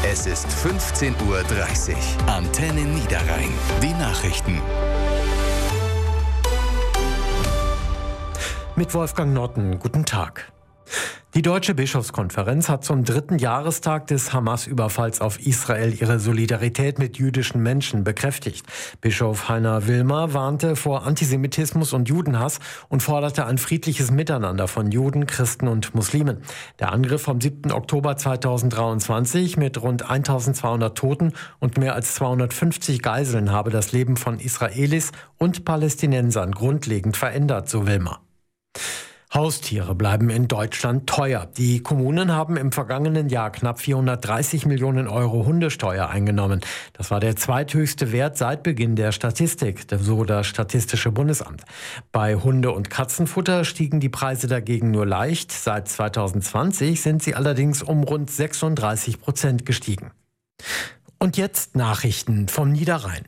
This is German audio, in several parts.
Es ist 15:30 Uhr. Antenne Niederrhein. Die Nachrichten. Mit Wolfgang Notten, guten Tag. Die Deutsche Bischofskonferenz hat zum 3. Jahrestag des Hamas-Überfalls auf Israel ihre Solidarität mit jüdischen Menschen bekräftigt. Bischof Heiner Wilmer warnte vor Antisemitismus und Judenhass und forderte ein friedliches Miteinander von Juden, Christen und Muslimen. Der Angriff vom 7. Oktober 2023 mit rund 1200 Toten und mehr als 250 Geiseln habe das Leben von Israelis und Palästinensern grundlegend verändert, so Wilmer. Haustiere bleiben in Deutschland teuer. Die Kommunen haben im vergangenen Jahr knapp 430 Millionen Euro Hundesteuer eingenommen. Das war der zweithöchste Wert seit Beginn der Statistik, so das Statistische Bundesamt. Bei Hunde- und Katzenfutter stiegen die Preise dagegen nur leicht. Seit 2020 sind sie allerdings um rund 36% gestiegen. Und jetzt Nachrichten vom Niederrhein.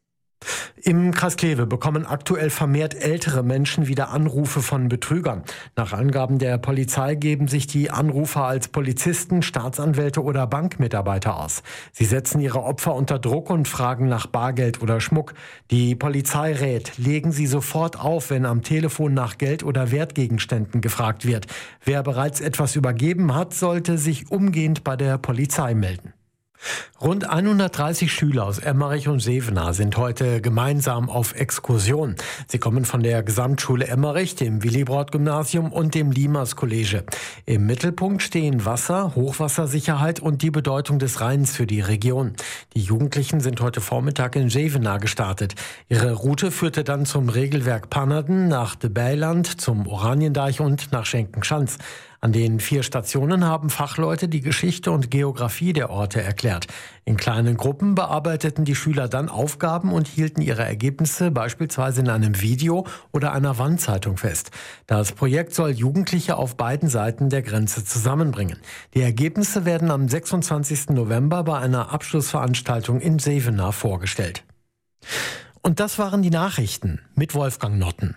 Im Kreis Kleve bekommen aktuell vermehrt ältere Menschen wieder Anrufe von Betrügern. Nach Angaben der Polizei geben sich die Anrufer als Polizisten, Staatsanwälte oder Bankmitarbeiter aus. Sie setzen ihre Opfer unter Druck und fragen nach Bargeld oder Schmuck. Die Polizei rät, legen Sie sofort auf, wenn am Telefon nach Geld oder Wertgegenständen gefragt wird. Wer bereits etwas übergeben hat, sollte sich umgehend bei der Polizei melden. Rund 130 Schüler aus Emmerich und Sevenaar sind heute gemeinsam auf Exkursion. Sie kommen von der Gesamtschule Emmerich, dem Willibrord-Gymnasium und dem Limas-College. Im Mittelpunkt stehen Wasser, Hochwassersicherheit und die Bedeutung des Rheins für die Region. Die Jugendlichen sind heute Vormittag in Sevenaar gestartet. Ihre Route führte dann zum Regelwerk Pannerden, nach de Bijland, zum Oraniendeich und nach Schenkenschanz. An den 4 Stationen haben Fachleute die Geschichte und Geografie der Orte erklärt. In kleinen Gruppen bearbeiteten die Schüler dann Aufgaben und hielten ihre Ergebnisse beispielsweise in einem Video oder einer Wandzeitung fest. Das Projekt soll Jugendliche auf beiden Seiten der Grenze zusammenbringen. Die Ergebnisse werden am 26. November bei einer Abschlussveranstaltung in Sevenaar vorgestellt. Und das waren die Nachrichten mit Wolfgang Notten.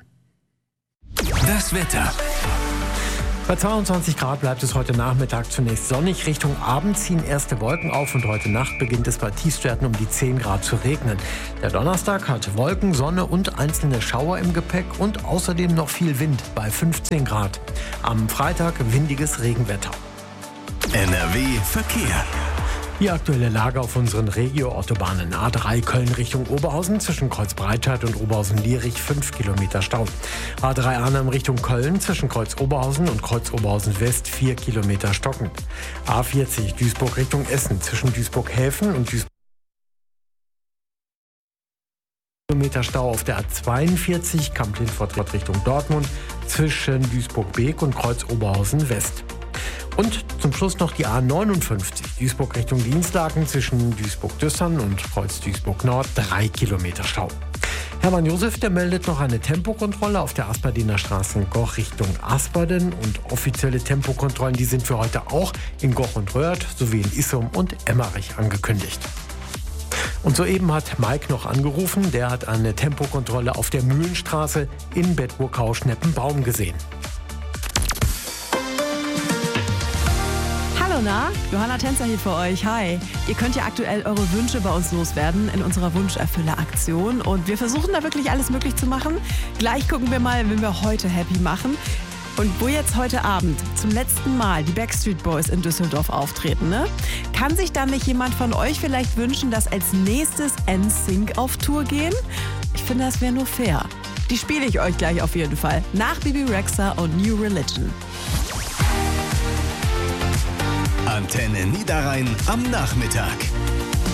Das Wetter. Bei 22 Grad bleibt es heute Nachmittag zunächst sonnig. Richtung Abend ziehen erste Wolken auf und heute Nacht beginnt es bei Tiefstwerten um die 10 Grad zu regnen. Der Donnerstag hat Wolken, Sonne und einzelne Schauer im Gepäck und außerdem noch viel Wind bei 15 Grad. Am Freitag windiges Regenwetter. NRW Verkehr. Die aktuelle Lage auf unseren Regio-Autobahnen. A3 Köln Richtung Oberhausen zwischen Kreuz-Breitscheid und Oberhausen-Lierich 5 Kilometer Stau. A3 Arnhem Richtung Köln zwischen Kreuz-Oberhausen und Kreuz-Oberhausen West 4 Kilometer stockend. A40 Duisburg Richtung Essen zwischen Duisburg-Häfen und Duisburg Kilometer Stau auf der A42 Kamp-Lindfort Richtung Dortmund zwischen Duisburg-Beek und Kreuz-Oberhausen West. Und zum Schluss noch die A59, Duisburg Richtung Dienstlaken zwischen Duisburg-Düssern und Kreuz-Duisburg-Nord 3 Kilometer Stau. Hermann Josef, der meldet noch eine Tempokontrolle auf der Asperdener Straße in Goch Richtung Asperden und offizielle Tempokontrollen, die sind für heute auch in Goch und Röhrt sowie in Issum und Emmerich angekündigt. Und soeben hat Mike noch angerufen, der hat eine Tempokontrolle auf der Mühlenstraße in Bedburg-Schneppen-Baum gesehen. Na, Johanna Tänzer hier für euch. Hi. Ihr könnt ja aktuell eure Wünsche bei uns loswerden in unserer Wunscherfüller-Aktion. Und wir versuchen da wirklich alles möglich zu machen. Gleich gucken wir mal, wen wir heute happy machen. Und wo jetzt heute Abend zum letzten Mal die Backstreet Boys in Düsseldorf auftreten, ne? Kann sich dann nicht jemand von euch vielleicht wünschen, dass als nächstes NSYNC auf Tour gehen? Ich finde, das wäre nur fair. Die spiele ich euch gleich auf jeden Fall. Nach Bibi Rexha und New Religion. Antenne Niederrhein am Nachmittag.